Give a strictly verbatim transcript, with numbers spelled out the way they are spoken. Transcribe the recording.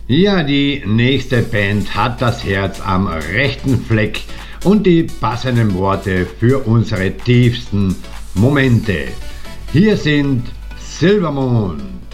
Ja, die nächste Band hat das Herz am rechten Fleck und die passenden Worte für unsere tiefsten Momente. Hier sind Silbermond.